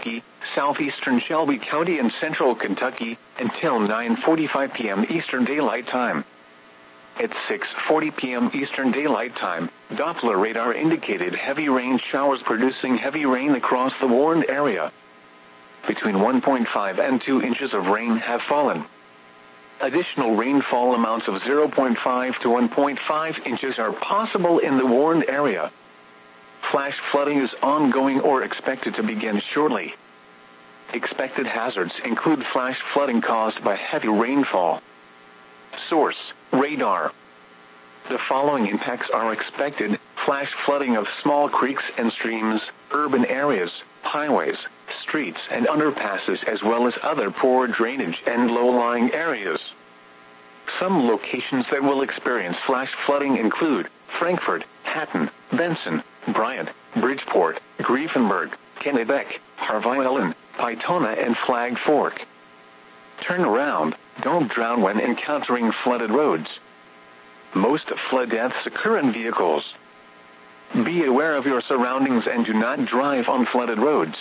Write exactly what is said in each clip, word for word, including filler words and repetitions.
Kentucky, southeastern Shelby County and central Kentucky, until nine forty-five p m Eastern Daylight Time. At six forty p m Eastern Daylight Time, Doppler radar indicated heavy rain showers producing heavy rain across the warned area. Between one point five and two inches of rain have fallen. Additional rainfall amounts of zero point five to one point five inches are possible in the warned area. Flash flooding is ongoing or expected to begin shortly. Expected hazards include flash flooding caused by heavy rainfall. Source: radar. The following impacts are expected: flash flooding of small creeks and streams, urban areas, highways, streets and underpasses, as well as other poor drainage and low-lying areas. Some locations that will experience flash flooding include Frankfort, Hatton, Benson, Bryant, Bridgeport, Grievenberg, Kennebec, Harvey Ellen, Pytona and Flag Fork. Turn around, don't drown when encountering flooded roads. Most flood deaths occur in vehicles. Be aware of your surroundings and do not drive on flooded roads.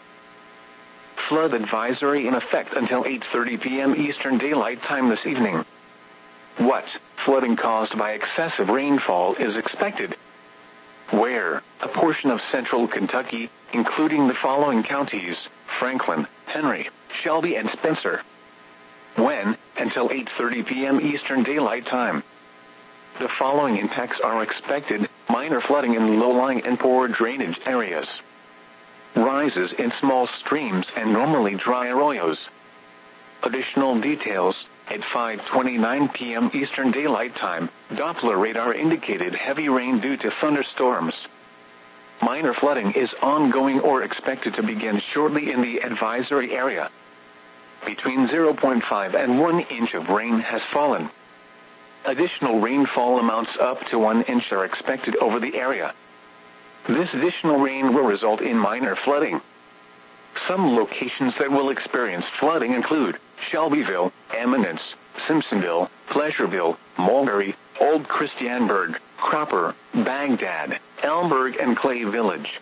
Flood advisory in effect until eight thirty p m Eastern Daylight Time this evening. What flooding caused by excessive rainfall is expected? Where? A portion of central Kentucky, including the following counties: Franklin, Henry, Shelby and Spencer. When? Until eight thirty p m Eastern Daylight Time. The following impacts are expected: minor flooding in low-lying and poor drainage areas. Rises in small streams and normally dry arroyos. Additional details: at five twenty-nine p m Eastern Daylight Time, Doppler radar indicated heavy rain due to thunderstorms. Minor flooding is ongoing or expected to begin shortly in the advisory area. Between zero point five and one inch of rain has fallen. Additional rainfall amounts up to one inch are expected over the area. This additional rain will result in minor flooding. Some locations that will experience flooding include Shelbyville, Eminence, Simpsonville, Pleasureville, Mulberry, Old Christiansburg, Cropper, Baghdad, Elmberg and Clay Village.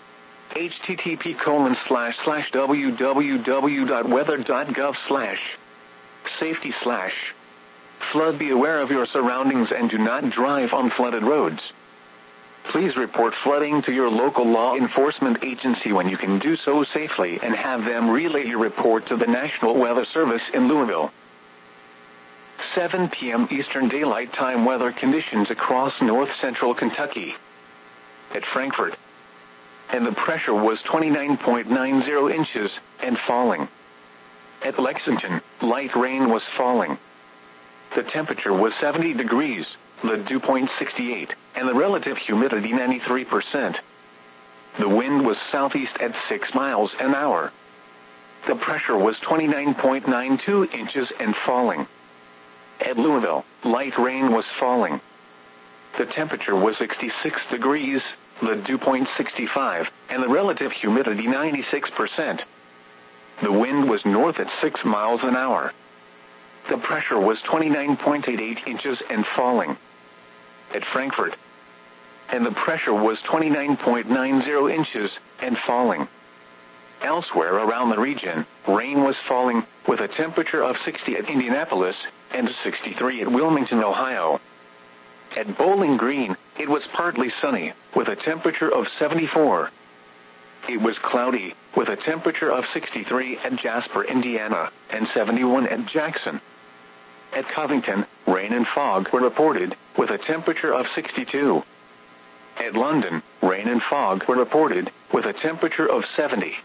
http colon slash slash www.weather.gov slash safety slash flood. Be aware of your surroundings and do not drive on flooded roads. Please report flooding to your local law enforcement agency when you can do so safely and have them relay your report to the National Weather Service in Louisville. seven p m Eastern Daylight Time weather conditions across north-central Kentucky. At Frankfort, and the pressure was twenty-nine point nine zero inches and falling. At Lexington, light rain was falling. The temperature was seventy degrees, the dew point sixty-eight, and the relative humidity ninety-three percent. The wind was southeast at six miles an hour. The pressure was twenty-nine point nine two inches and falling. At Louisville, light rain was falling. The temperature was sixty-six degrees, the dew point sixty-five, and the relative humidity ninety-six percent. The wind was north at six miles an hour. The pressure was twenty-nine point eight eight inches and falling. At Frankfort, and the pressure was twenty-nine point nine zero inches and falling. Elsewhere around the region, rain was falling, with a temperature of sixty at Indianapolis and sixty-three at Wilmington, Ohio. At Bowling Green, it was partly sunny, with a temperature of seventy-four. It was cloudy, with a temperature of sixty-three at Jasper, Indiana, and seventy-one at Jackson. At Covington, rain and fog were reported, with a temperature of sixty-two. At London, rain and fog were reported, with a temperature of seventy.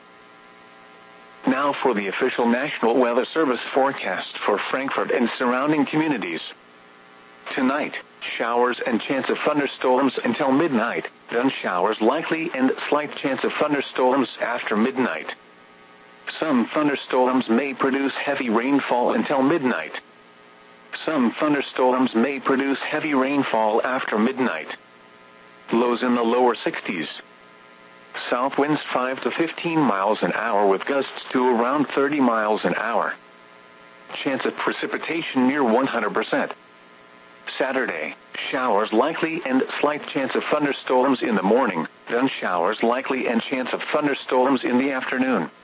Now for the official National Weather Service forecast for Frankfort and surrounding communities. Tonight, showers and chance of thunderstorms until midnight, then showers likely and slight chance of thunderstorms after midnight. Some thunderstorms may produce heavy rainfall until midnight. Some thunderstorms may produce heavy rainfall after midnight. Lows in the lower sixties. South winds five to fifteen miles an hour with gusts to around thirty miles an hour. Chance of precipitation near one hundred percent. Saturday, showers likely and slight chance of thunderstorms in the morning, then showers likely and chance of thunderstorms in the afternoon.